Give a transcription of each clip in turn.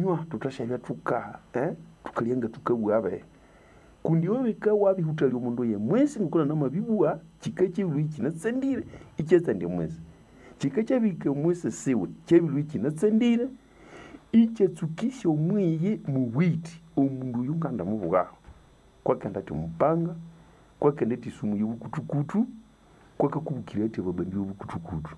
tukinywa tutashavya tukalianga tukauabe kundi wabika wabi hutali omundu ye mwezi nkona na mabibua chikache luichi na sendire icheza ndi mwezi chikache bika mwezi siwe chebiluichi na sendire iche tsukisha omwiye muwiti omundu yunganda mubuga kwakenda timpanga kwakenda tisumu yobukutukutu kwakakubukira ati babandi yobukutukutu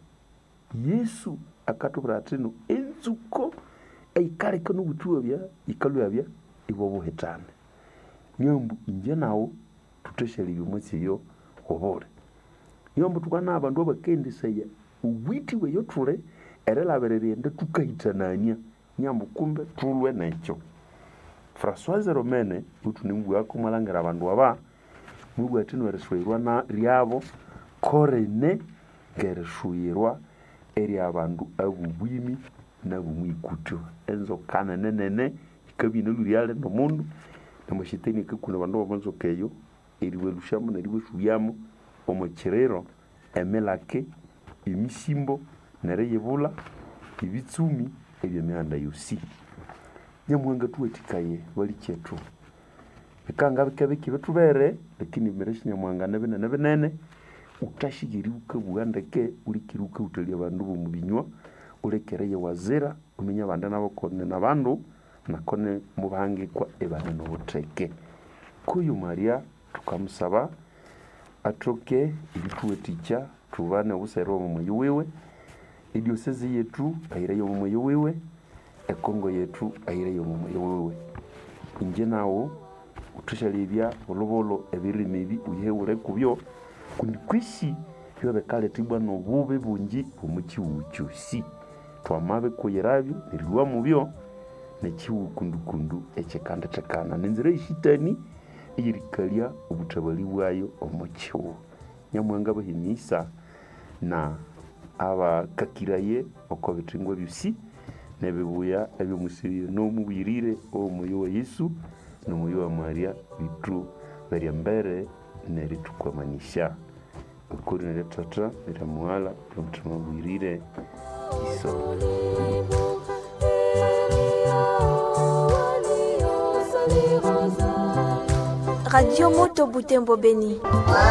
Yesu akatubra atino enzuko aikale kanu butuwa bya ikalu yabya ibobo hetane nyambu inje nawo tutashali yumwezi yo obore nyambu tukana abantu abakendisa ya ubwiti we yoture erelaberere nda tukaitananya nyambu kumbe tulwe necho Françoise Romene utunimbu yako malangera abantu aba mugu atino reshoirwa na ryabo korene gereshuirwa eri abantu abubwimi na bumwikutu enzo kana nenene ikabine luriale no mundu namashiteni kakuna bandu babanzo keyo eriwe lushamu na riwe shuyamu omocherero emelake imisimbo nereyebula ibitsumi ebyemyanda yusi nyamwanga tuwetikaye bali chetu bikanga bikabiki betubere lakini mereshi nyamwanga nebe utashigiri ukabugandeke ulikiruka utali abantu bo mubinywa ulekereye wazera umenya banda nabo kone nabandu nakone mubange kwa ebane no buteke kuyu Maria tukamusaba atoke ilituweticha tubane ubusero mu moyo wewe idioseze yetu aire yo mu moyo wewe ekongo yetu aire yo mu moyo wewe inje nawo utushalibya bolobolo ebirimibi uyewure kubyo kundi kwisi byo bekale tibwa no bube bungi umukiwucyo si twamabe kuyerabyo niriwa mu byo nekiwu kundukundu ekekanda tekana nenzira ishitani irikalia ubutabali bwayo omukiwo nyamwanga bahimisa na abakakiraye okobetingwa byusi nebibuya ebyo musibiyo no mubirire omuyo wa Yesu no muyo wa Maria bitu bari mbere neritukwamanisha ukuri neretata niramuala tumutuma bwirire iso Radio Moto Butembo Beni.